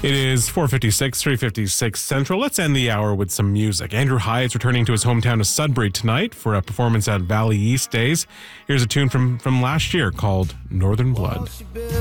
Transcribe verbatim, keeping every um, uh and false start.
It is four fifty-six, three fifty-six Central. Let's end the hour with some music. Andrew High is returning to his hometown of Sudbury tonight for a performance at Valley East Days. Here's a tune from, from last year called Northern Blood.